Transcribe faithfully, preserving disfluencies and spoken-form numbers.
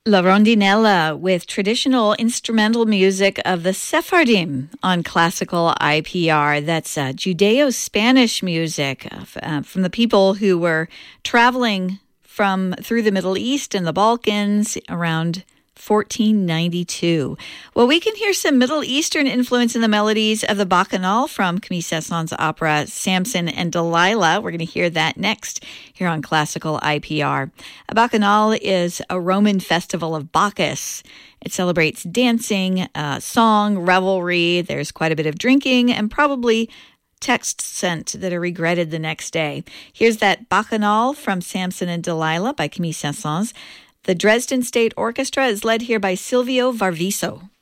La Rondinella with traditional instrumental music of the Sephardim on classical I P R. That's uh, Judeo-Spanish music uh, from the people who were traveling from through the Middle East and the Balkans around fourteen ninety-two. Well, we can hear some Middle Eastern influence in the melodies of the Bacchanal from Camille Saint-Saëns's opera Samson and Delilah. We're going to hear that next here on Classical I P R. A Bacchanal is a Roman festival of Bacchus. It celebrates dancing, uh, song, revelry. There's quite a bit of drinking and probably texts sent that are regretted the next day. Here's that Bacchanal from Samson and Delilah by Camille Saint-Saëns. The Dresden State Orchestra is led here by Silvio Varviso.